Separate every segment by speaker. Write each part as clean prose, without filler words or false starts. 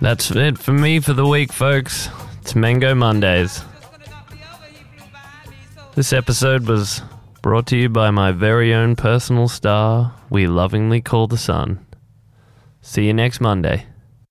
Speaker 1: That's it for me for the week, folks. It's Mango Mondays. This episode was brought to you by my very own personal star we lovingly call the sun. See you next Monday.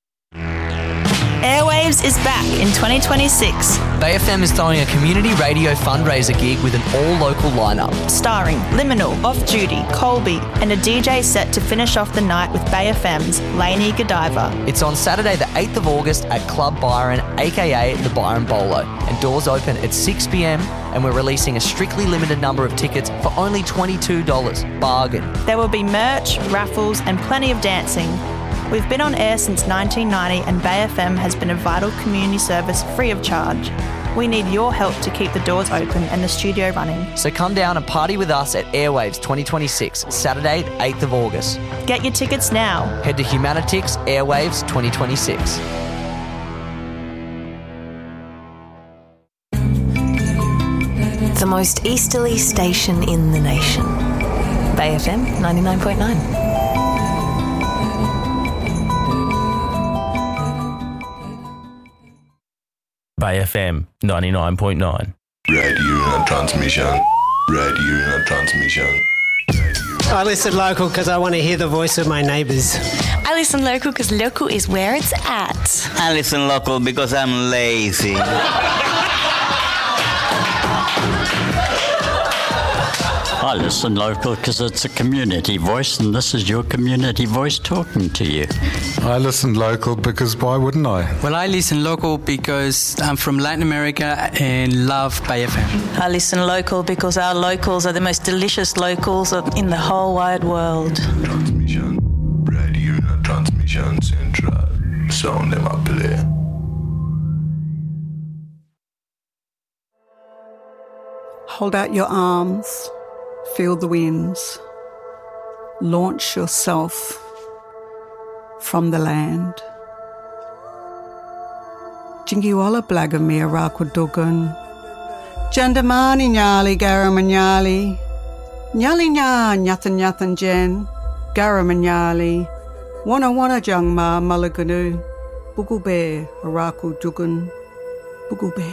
Speaker 2: Airwaves is back in 2026.
Speaker 3: Bay FM is throwing a community radio fundraiser gig with an all-local lineup.
Speaker 2: Starring Liminal, Off Duty, Colby, and a DJ set to finish off the night with Bay FM's Lainey Godiva.
Speaker 3: It's on Saturday the 8th of August at Club Byron, aka the Byron Bolo. And doors open at 6 p.m, and we're releasing a strictly limited number of tickets for only $22. Bargain.
Speaker 2: There will be merch, raffles, and plenty of dancing. We've been on air since 1990 and Bay FM has been a vital community service free of charge. We need your help to keep the doors open and the studio running.
Speaker 3: So come down and party with us at Airwaves 2026, Saturday, 8th of August.
Speaker 2: Get your tickets now.
Speaker 3: Head to Humanitix Airwaves 2026.
Speaker 4: The most easterly station in the nation. Bay FM 99.9.
Speaker 5: Bay FM 99.9.
Speaker 6: Radio transmission. Radio transmission.
Speaker 7: I listen local because I want to hear the voice of my neighbours.
Speaker 8: I listen local because local is where it's at.
Speaker 9: I listen local because I'm lazy.
Speaker 10: I listen local because it's a community voice, and this is your community voice talking to you.
Speaker 11: I listen local because why wouldn't I?
Speaker 12: Well, I listen local because I'm from Latin America and love Bay FM.
Speaker 2: I listen local because our locals are the most delicious locals in the whole wide world.
Speaker 6: Transmission. Radio transmission central. Sound them up play.
Speaker 13: Hold out your arms. Feel the winds. Launch yourself from the land. Jingiwala blagamir rakudugun. Jandamani nyali garamanyali. Nyali nya nyathan nyathan jen. Garamanyali. Wana jangma malaganu. Bugube rakudugun. Bugube.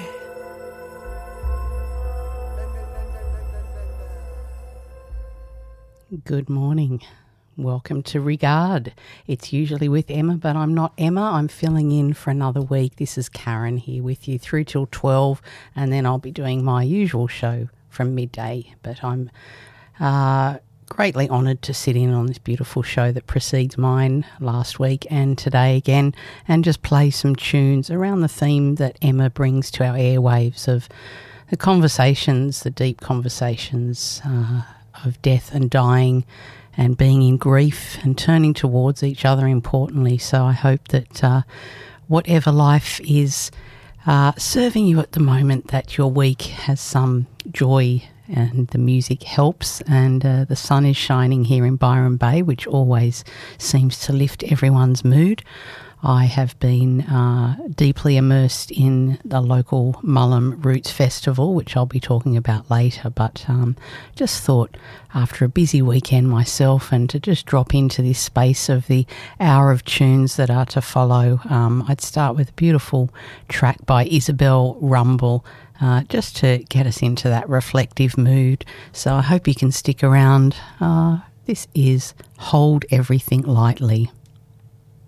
Speaker 14: Good morning. Welcome to Regard. It's usually with Emma, but I'm not Emma. I'm filling in for another week. This is Karen here with you through till 12, and then I'll be doing my usual show from midday. But I'm greatly honoured to sit in on this beautiful show that precedes mine last week and today again, and just play some tunes around the theme that Emma brings to our airwaves of the conversations, the deep conversations of death and dying and being in grief and turning towards each other, importantly. So I hope that whatever life is serving you at the moment, that your week has some joy and the music helps, and the sun is shining here in Byron Bay, which always seems to lift everyone's mood. I have been deeply immersed in the local Mullum Roots Festival, which I'll be talking about later, but just thought after a busy weekend myself and to just drop into this space of the hour of tunes that are to follow, I'd start with a beautiful track by Isabel Rumble, just to get us into that reflective mood. So I hope you can stick around. This is Hold Everything Lightly.